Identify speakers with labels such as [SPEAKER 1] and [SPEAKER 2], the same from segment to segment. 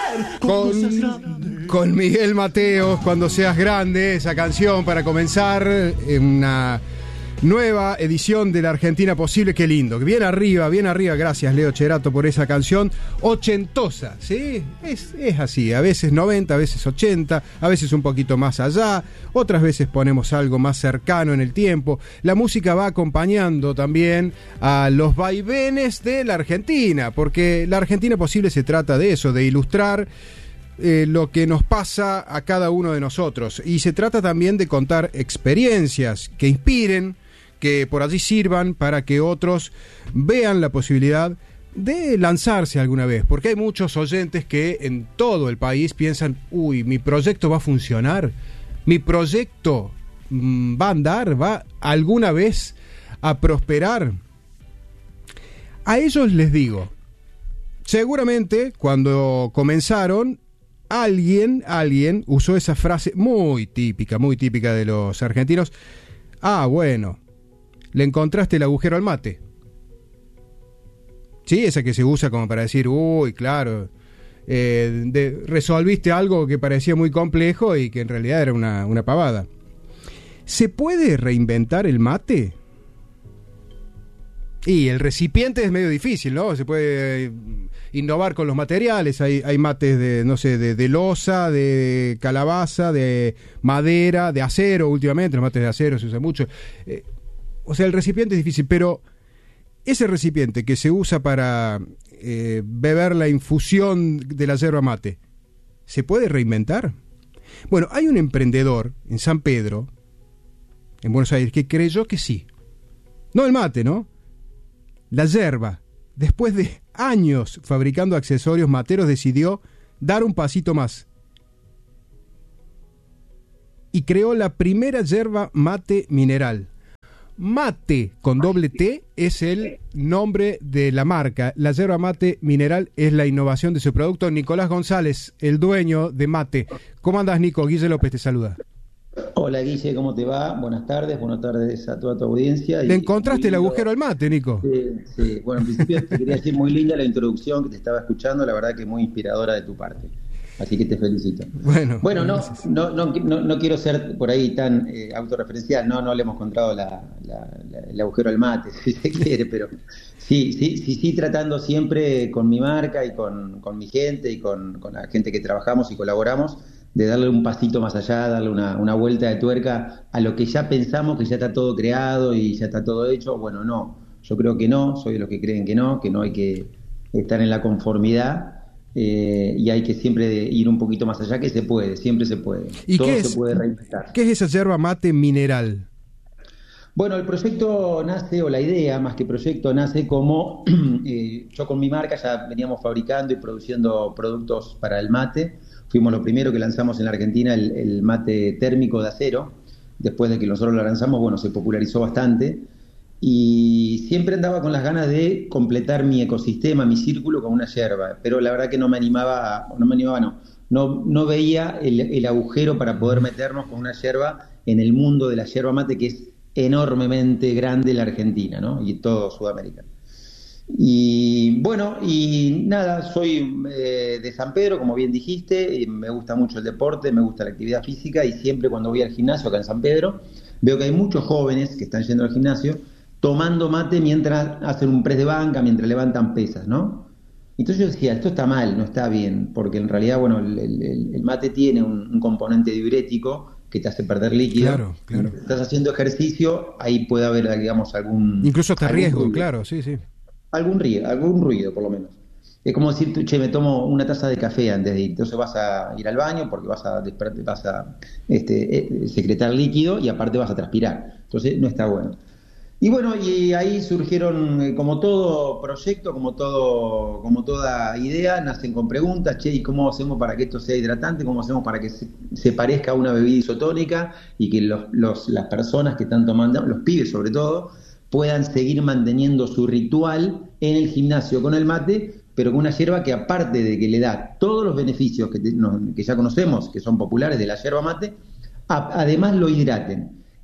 [SPEAKER 1] Con Miguel Mateos, Cuando seas grande, esa canción para comenzar una nueva edición de La Argentina Posible. Qué lindo, bien arriba, gracias Leo Cherato por esa canción ochentosa, ¿sí? Es así, a veces 90, a veces 80, a veces un poquito más allá, otras veces ponemos algo más cercano en el tiempo. La música va acompañando también a los vaivenes de la Argentina, porque La Argentina Posible se trata de eso, de ilustrar lo que nos pasa a cada uno de nosotros, y se trata también de contar experiencias que inspiren, que por allí sirvan para que otros vean la posibilidad de lanzarse alguna vez, porque hay muchos oyentes que en todo el país piensan, uy, mi proyecto va a funcionar, mi proyecto va a andar, va alguna vez a prosperar. A ellos les digo, seguramente cuando comenzaron alguien usó esa frase muy típica de los argentinos. Ah, bueno, le encontraste el agujero al mate. Sí, esa que se usa como para decir, uy, claro, resolviste algo que parecía muy complejo y que en realidad era una pavada. ¿Se puede reinventar el mate? Y el recipiente es medio difícil, ¿no? Se puede innovar con los materiales. Hay mates de loza, de calabaza, de madera, de acero. Últimamente los mates de acero se usan mucho. O sea, el recipiente es difícil, pero ese recipiente que se usa para beber la infusión de la yerba mate, ¿se puede reinventar? Bueno, hay un emprendedor en San Pedro, en Buenos Aires, que creyó que sí. No el mate, ¿no? La yerba, después de años fabricando accesorios materos, decidió dar un pasito más y creó la primera yerba mate mineral. Mate con doble T es el nombre de la marca. La yerba mate mineral es la innovación de su producto. Nicolás González, el dueño de Mate. ¿Cómo andás, Nico? Guille López te saluda.
[SPEAKER 2] Hola, Guille, ¿cómo te va? Buenas tardes a toda tu audiencia.
[SPEAKER 1] ¿Le encontraste el agujero al mate, Nico?
[SPEAKER 2] Sí. Bueno, en principio te quería decir muy linda la introducción que te estaba escuchando, la verdad que muy inspiradora de tu parte. Así que te felicito. Bueno, no quiero ser por ahí tan autorreferencial, no le hemos encontrado el agujero al mate, si se quiere, pero sí, tratando siempre con mi marca y con mi gente y con la gente que trabajamos y colaboramos, de darle un pasito más allá, darle una vuelta de tuerca a lo que ya pensamos que ya está todo creado y ya está todo hecho. Bueno, no, yo creo que no, soy de los que creen que no hay que estar en la conformidad. Y hay que siempre ir un poquito más allá, que siempre se puede.
[SPEAKER 1] ¿Y
[SPEAKER 2] todo se puede reinventar.
[SPEAKER 1] ¿Qué es esa yerba mate mineral?
[SPEAKER 2] Bueno, el proyecto nace, o la idea más que proyecto, nace como yo con mi marca ya veníamos fabricando y produciendo productos para el mate. Fuimos los primeros que lanzamos en la Argentina el mate térmico de acero. Después de que nosotros lo lanzamos, bueno, se popularizó bastante. Y siempre andaba con las ganas de completar mi ecosistema, mi círculo con una yerba, pero la verdad que no veía el agujero para poder meternos con una yerba en el mundo de la yerba mate, que es enormemente grande la Argentina, ¿no? Y todo Sudamérica. Y bueno, y nada, soy de San Pedro, como bien dijiste, y me gusta mucho el deporte, me gusta la actividad física, y siempre cuando voy al gimnasio acá en San Pedro, veo que hay muchos jóvenes que están yendo al gimnasio tomando mate mientras hacen un press de banca, mientras levantan pesas, ¿no? Entonces yo decía, esto está mal, no está bien, porque en realidad, bueno, el mate tiene un componente diurético que te hace perder líquido.
[SPEAKER 1] Claro.
[SPEAKER 2] Cuando estás haciendo ejercicio, ahí puede haber, digamos,
[SPEAKER 1] incluso hasta riesgo,
[SPEAKER 2] ruido.
[SPEAKER 1] Claro, sí.
[SPEAKER 2] Algún ruido, por lo menos. Es como decir, che, me tomo una taza de café antes de ir. Entonces vas a ir al baño porque vas a secretar líquido y aparte vas a transpirar. Entonces no está bueno. Y bueno, y ahí surgieron, como todo proyecto, como toda idea, nacen con preguntas, che, ¿y cómo hacemos para que esto sea hidratante? ¿Cómo hacemos para que se parezca a una bebida isotónica y que las personas que están tomando, los pibes sobre todo, puedan seguir manteniendo su ritual en el gimnasio con el mate, pero con una yerba que, aparte de que le da todos los beneficios que ya conocemos, que son populares de la yerba mate, además lo hidraten.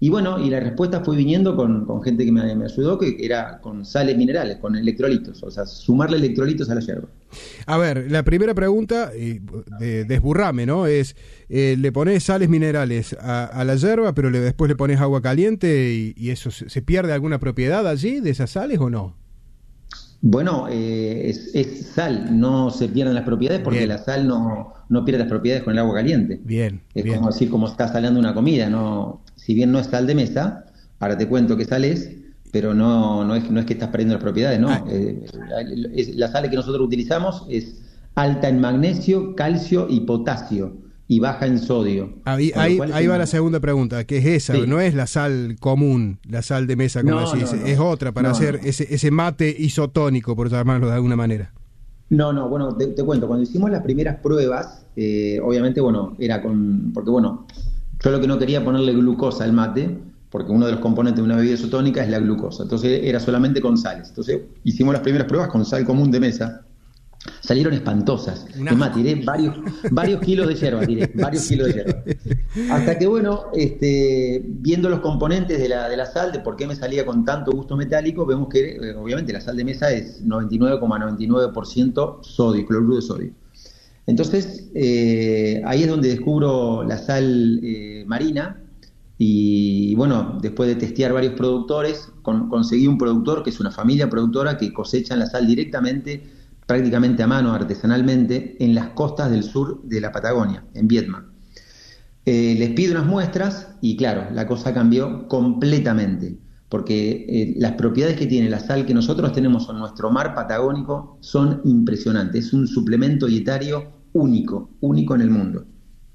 [SPEAKER 2] Y bueno, y la respuesta fue viniendo con gente que me ayudó, que era con sales minerales, con electrolitos, o sea, sumarle electrolitos a la yerba.
[SPEAKER 1] A ver, la primera pregunta, desburrame, ¿no? Es, le pones sales minerales a la yerba, pero después le pones agua caliente y eso, ¿se pierde alguna propiedad allí de esas sales o no?
[SPEAKER 2] Bueno, es sal, no se pierden las propiedades porque bien. La sal no pierde las propiedades con el agua caliente.
[SPEAKER 1] Bien.
[SPEAKER 2] Es como decir, como estás salando una comida, no, si bien no es sal de mesa, ahora te cuento qué sal es, pero no es que estás perdiendo las propiedades, ¿no? La sal que nosotros utilizamos es alta en magnesio, calcio y potasio, y baja en sodio.
[SPEAKER 1] Ahí va la segunda pregunta, que es esa, sí. No es la sal común, la sal de mesa, como decís, es otra para hacer ese mate isotónico, por llamarlo de alguna manera.
[SPEAKER 2] No, bueno, te cuento, cuando hicimos las primeras pruebas, obviamente, bueno, porque bueno, yo lo que no quería ponerle glucosa al mate, porque uno de los componentes de una bebida isotónica es la glucosa, entonces era solamente con sales. Entonces hicimos las primeras pruebas con sal común de mesa. Salieron espantosas. Es más, tiré varios kilos de yerba, Hasta que, bueno, viendo los componentes de la sal, de por qué me salía con tanto gusto metálico, vemos que, obviamente, la sal de mesa es 99,99% sodio, cloruro de sodio. Entonces, ahí es donde descubro la sal marina. Y bueno, después de testear varios productores, conseguí un productor que es una familia productora que cosechan la sal directamente, prácticamente a mano, artesanalmente, en las costas del sur de la Patagonia, en Viedma. Les pido unas muestras y claro, la cosa cambió completamente, porque las propiedades que tiene la sal que nosotros tenemos en nuestro mar patagónico son impresionantes. Es un suplemento dietario único en el mundo.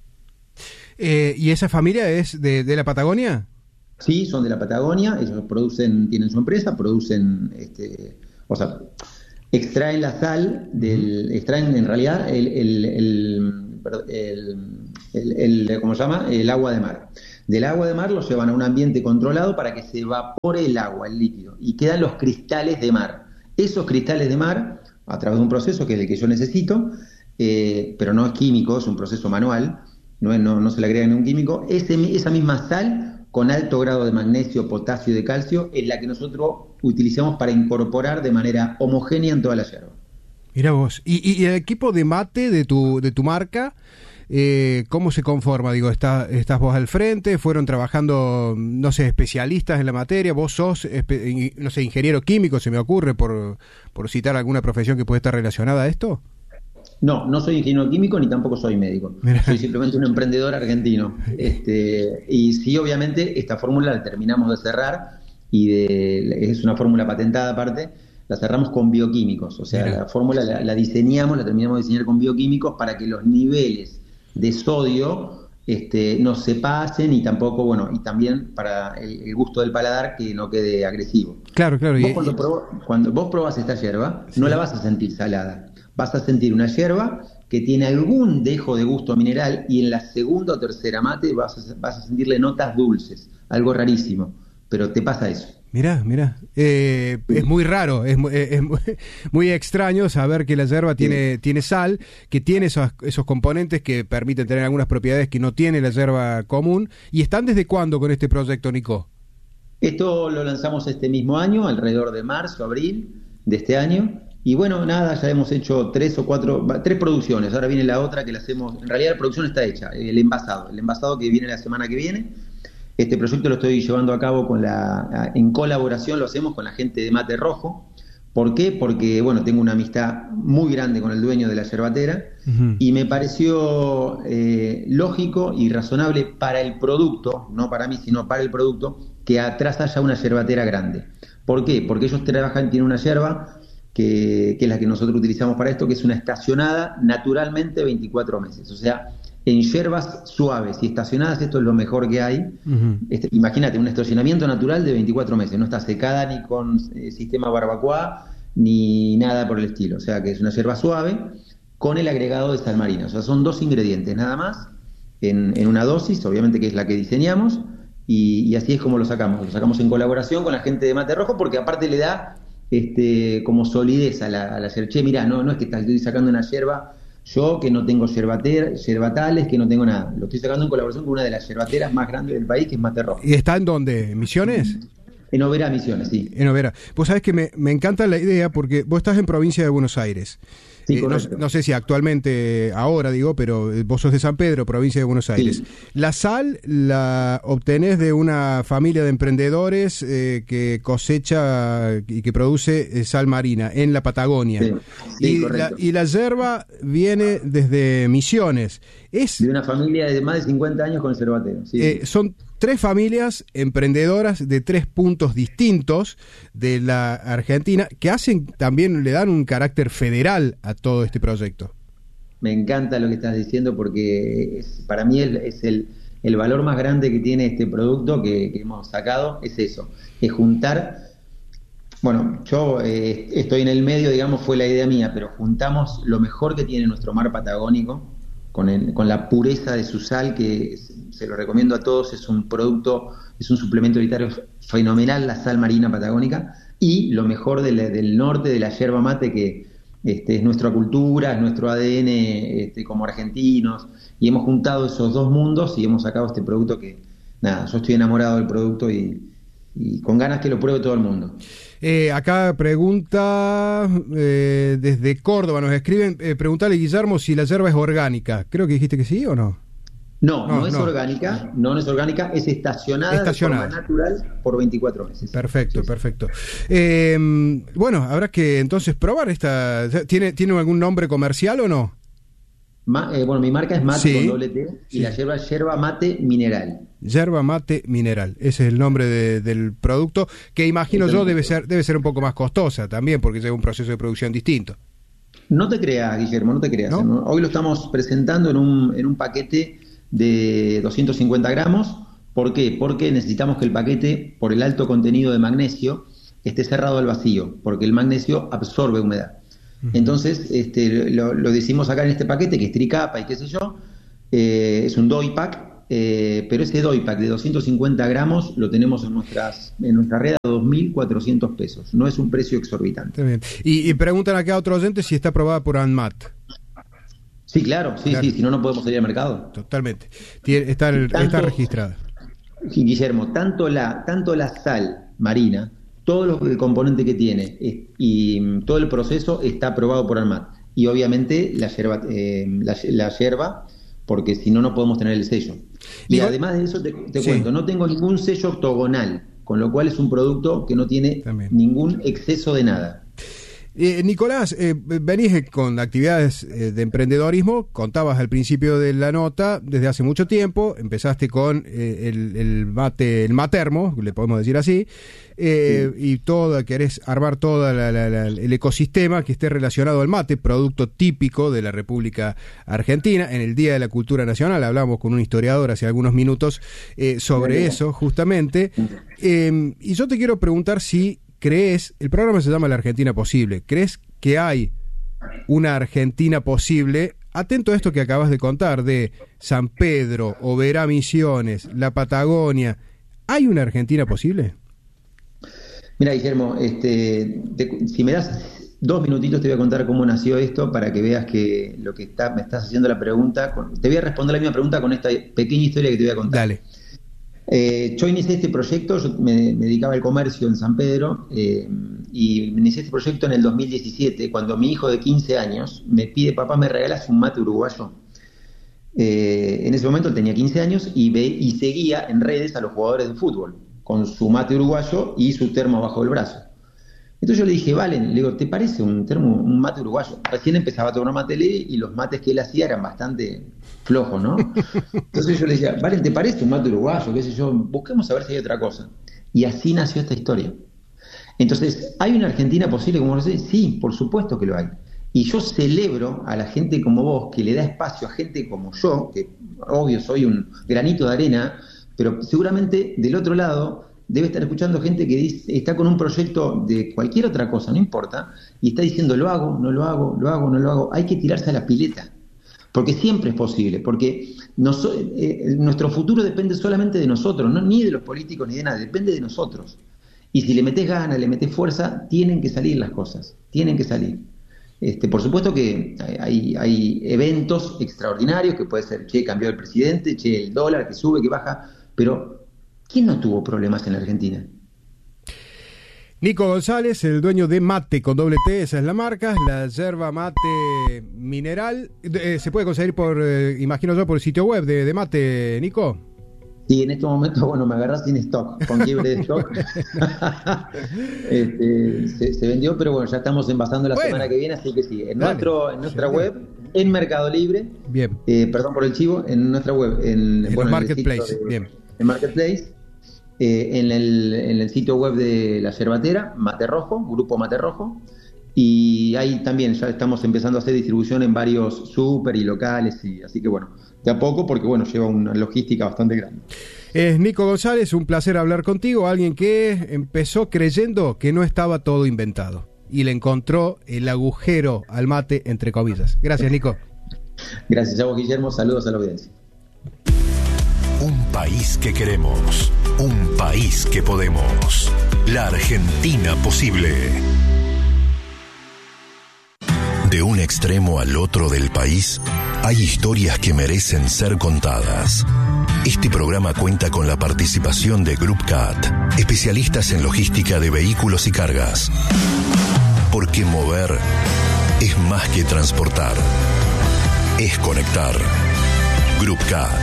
[SPEAKER 1] ¿Y esa familia es de la Patagonia?
[SPEAKER 2] Sí, son de la Patagonia, ellos tienen su empresa, extraen la sal extraen en realidad ¿cómo se llama? El agua de mar. Del agua de mar lo llevan a un ambiente controlado para que se evapore el agua, el líquido, y quedan los cristales de mar. Esos cristales de mar, a través de un proceso que es el que yo necesito, pero no es químico, es un proceso manual, no se le agrega ningún químico, esa misma sal con alto grado de magnesio, potasio y de calcio, es la que nosotros utilizamos para incorporar de manera homogénea en toda la yerba.
[SPEAKER 1] Mira vos, ¿y el equipo de mate de tu marca, cómo se conforma? Digo, estás vos al frente, fueron trabajando, no sé, especialistas en la materia, vos sos, no sé, ingeniero químico, se me ocurre, por citar alguna profesión que puede estar relacionada a esto.
[SPEAKER 2] No soy ingeniero químico ni tampoco soy médico. Mirá. Soy simplemente un emprendedor argentino. Y sí, obviamente, esta fórmula la terminamos de cerrar es una fórmula patentada aparte, la cerramos con bioquímicos. O sea, mirá. La fórmula la terminamos de diseñar con bioquímicos para que los niveles de sodio no se pasen y tampoco, bueno, y también para el gusto del paladar que no quede agresivo.
[SPEAKER 1] Claro.
[SPEAKER 2] Cuando vos probás esta yerba, sí. No la vas a sentir salada. Vas a sentir una yerba que tiene algún dejo de gusto mineral y en la segunda o tercera mate vas a sentirle notas dulces, algo rarísimo, pero te pasa eso.
[SPEAKER 1] Mirá, es muy raro, es muy extraño saber que la yerba tiene sal, que tiene esos componentes que permiten tener algunas propiedades que no tiene la yerba común. ¿Y están desde cuándo con este proyecto, Nico?
[SPEAKER 2] Esto lo lanzamos este mismo año, alrededor de marzo, abril de este año. Y bueno, nada, ya hemos hecho 3 producciones, ahora viene la otra que la hacemos, en realidad la producción está hecha, el envasado que viene la semana que viene. Este proyecto lo estoy llevando a cabo en colaboración, lo hacemos con la gente de Mate Rojo. ¿Por qué? Porque, bueno, tengo una amistad muy grande con el dueño de la yerbatera, uh-huh. Y me pareció lógico y razonable para el producto, no para mí, sino para el producto, que atrás haya una yerbatera grande. ¿Por qué? Porque ellos tienen una yerba que es la que nosotros utilizamos para esto, que es una estacionada naturalmente 24 meses. O sea, en yerbas suaves y estacionadas, esto es lo mejor que hay. Uh-huh. Imagínate, un estacionamiento natural de 24 meses, no está secada ni con sistema barbacoa, ni nada por el estilo. O sea, que es una yerba suave con el agregado de sal marina. O sea, son 2 ingredientes nada más, en una dosis, obviamente que es la que diseñamos, y así es como lo sacamos. Lo sacamos en colaboración con la gente de Mate Rojo, porque aparte le da como solidez a la yerba. Che, mirá, no es que estoy sacando una yerba Yo que no tengo yerbatales, que no tengo nada. Lo estoy sacando en colaboración con una de las yerbateras más grandes del país, que es Mate Rojo.
[SPEAKER 1] ¿Y está en dónde? ¿Misiones?
[SPEAKER 2] En Oberá, Misiones, sí.
[SPEAKER 1] En Oberá. Vos sabés que me encanta la idea porque vos estás en provincia de Buenos Aires.
[SPEAKER 2] Sí,
[SPEAKER 1] no sé si actualmente, ahora digo, pero vos sos de San Pedro, provincia de Buenos Aires. Sí. La sal la obtenés de una familia de emprendedores que cosecha y que produce sal marina en la Patagonia. Sí, y la yerba viene desde Misiones. Es
[SPEAKER 2] de una familia de más de 50 años con yerbatero. Sí.
[SPEAKER 1] Son 3 familias emprendedoras de 3 puntos distintos de la Argentina que también le dan un carácter federal a todo este proyecto.
[SPEAKER 2] Me encanta lo que estás diciendo porque para mí es el valor más grande que tiene este producto que hemos sacado, es eso, es juntar, bueno, yo estoy en el medio, digamos, fue la idea mía, pero juntamos lo mejor que tiene nuestro mar patagónico con la pureza de su sal, que se lo recomiendo a todos, es un producto, es un suplemento alimentario fenomenal, la sal marina patagónica, y lo mejor del norte, de la yerba mate, que es nuestra cultura, es nuestro ADN como argentinos, y hemos juntado esos dos mundos y hemos sacado este producto que, nada, yo estoy enamorado del producto y con ganas que lo pruebe todo el mundo.
[SPEAKER 1] Acá pregunta desde Córdoba, nos escriben, preguntale, Guillermo, si la yerba es orgánica. Creo que dijiste que sí o no.
[SPEAKER 2] No es orgánica, no es orgánica, es estacionada de forma natural por 24 meses.
[SPEAKER 1] Perfecto, sí. Perfecto. Bueno, habrá que entonces probar esta. ¿Tiene algún nombre comercial o no?
[SPEAKER 2] Bueno, mi marca es Mate con doble T y la yerba es Yerba Mate Mineral.
[SPEAKER 1] Yerba Mate Mineral, ese es el nombre del producto, que imagino yo debe ser un poco más costosa también, porque es un proceso de producción distinto.
[SPEAKER 2] No te creas, Guillermo, no te creas. ¿No? Hoy lo estamos presentando en un paquete de 250 gramos. ¿Por qué? Porque necesitamos que el paquete, por el alto contenido de magnesio, esté cerrado al vacío, porque el magnesio absorbe humedad. Entonces, lo decimos acá en este paquete, que es tricapa y qué sé yo, es un doy pack, pero ese doy pack de 250 gramos lo tenemos en nuestra red a 2.400 pesos. No es un precio exorbitante.
[SPEAKER 1] Bien. Y preguntan acá a otro oyente si está aprobada por ANMAT.
[SPEAKER 2] Sí, claro, sí, si no podemos salir al mercado.
[SPEAKER 1] Totalmente. Está registrada.
[SPEAKER 2] Sí, Guillermo, tanto la sal marina, todo el componente que tiene y todo el proceso está aprobado por ANMAT. Y obviamente la yerba, porque si no podemos tener el sello. Y además de eso te cuento, no tengo ningún sello octogonal, con lo cual es un producto que no tiene ningún exceso de nada.
[SPEAKER 1] Nicolás, venís con actividades de emprendedorismo, contabas al principio de la nota, desde hace mucho tiempo, empezaste con el matermo, le podemos decir así, y querés armar todo el ecosistema que esté relacionado al mate, producto típico de la República Argentina. En el Día de la Cultura Nacional hablamos con un historiador hace algunos minutos sobre eso, justamente, y yo te quiero preguntar si ¿crees? El programa se llama La Argentina Posible. ¿Crees que hay una Argentina posible? Atento a esto que acabas de contar, de San Pedro, Oberá, Misiones, la Patagonia. ¿Hay una Argentina posible?
[SPEAKER 2] Mira, Guillermo, si me das 2 minutitos te voy a contar cómo nació esto para que veas que me estás haciendo la pregunta. Te voy a responder la misma pregunta con esta pequeña historia que te voy a contar.
[SPEAKER 1] Dale.
[SPEAKER 2] Yo inicié este proyecto, yo me dedicaba al comercio en San Pedro y inicié este proyecto en el 2017 cuando mi hijo de 15 años me pide, papá, ¿me regalas un mate uruguayo? En ese momento él tenía 15 años y seguía en redes a los jugadores de fútbol con su mate uruguayo y su termo bajo el brazo. Entonces yo le dije, Valen, le digo, ¿te parece un mate uruguayo? Recién empezaba a tomar mate y los mates que él hacía eran bastante flojos, ¿no? Entonces yo le decía, Valen, ¿te parece un mate uruguayo? ¿Qué sé yo? Busquemos a ver si hay otra cosa. Y así nació esta historia. Entonces, ¿hay una Argentina posible como lo sé? Sí, por supuesto que lo hay. Y yo celebro a la gente como vos, que le da espacio a gente como yo, que obvio soy un granito de arena, pero seguramente del otro lado debe estar escuchando gente que está con un proyecto de cualquier otra cosa, no importa, y está diciendo, lo hago, no lo hago, lo hago, no lo hago. Hay que tirarse a la pileta, porque siempre es posible, porque nuestro futuro depende solamente de nosotros, no ni de los políticos ni de nadie, depende de nosotros. Y si le metés ganas, le metés fuerza, tienen que salir las cosas, tienen que salir. Por supuesto que hay eventos extraordinarios, que puede ser, cambió el presidente, el dólar que sube, que baja, pero ¿quién no tuvo problemas en la Argentina?
[SPEAKER 1] Nico González, el dueño de Mate con doble T, esa es la marca, la yerba mate mineral. Se puede conseguir imagino yo, por el sitio web de Mate, Nico.
[SPEAKER 2] Sí, en estos momentos, bueno, me agarras sin stock, con quiebre de stock. Se vendió, pero bueno, ya estamos envasando la semana que viene, así que sí, en nuestra web, en Mercado Libre,
[SPEAKER 1] bien.
[SPEAKER 2] Perdón por el chivo, en nuestra web, en
[SPEAKER 1] el Marketplace, bien.
[SPEAKER 2] En Marketplace, en el sitio web de la yerbatera, Mate Rojo, Grupo Mate Rojo, y ahí también ya estamos empezando a hacer distribución en varios súper y locales, así que bueno, de a poco, porque bueno, lleva una logística bastante grande.
[SPEAKER 1] Es Nico González, un placer hablar contigo, alguien que empezó creyendo que no estaba todo inventado y le encontró el agujero al mate, entre comillas. Gracias, Nico.
[SPEAKER 3] Gracias a vos, Guillermo, saludos a la audiencia.
[SPEAKER 4] Un país que queremos, un país que podemos. La Argentina posible. De un extremo al otro del país, hay historias que merecen ser contadas. Este programa cuenta con la participación de Group CAT, especialistas en logística de vehículos y cargas. Porque mover es más que transportar, es conectar. Group CAT.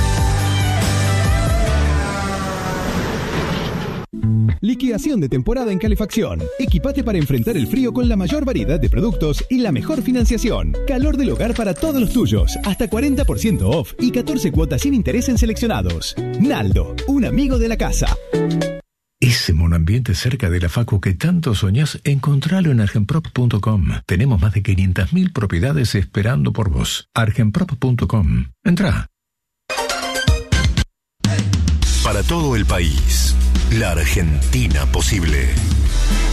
[SPEAKER 5] Liquidación de temporada en calefacción. Equipate para enfrentar el frío con la mayor variedad de productos y la mejor financiación. Calor del hogar para todos los tuyos. Hasta 40% off y 14 cuotas sin interés en seleccionados. Naldo, un amigo de la casa.
[SPEAKER 6] Ese monoambiente cerca de la facu que tanto soñás, encontralo en argenprop.com. Tenemos más de 500.000 propiedades esperando por vos. argenprop.com. Entrá.
[SPEAKER 4] Para todo el país, la Argentina posible.